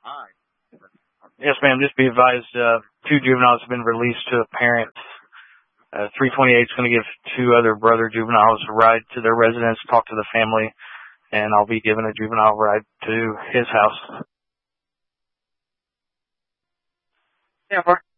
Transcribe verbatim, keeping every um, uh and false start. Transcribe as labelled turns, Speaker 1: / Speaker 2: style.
Speaker 1: Yes, ma'am. Just be advised, uh, two juveniles have been released to a parent. Uh, three twenty-eight is going to give two other brother juveniles a ride to their residence, talk to the family, and I'll be giving a juvenile ride to his house.
Speaker 2: Yeah,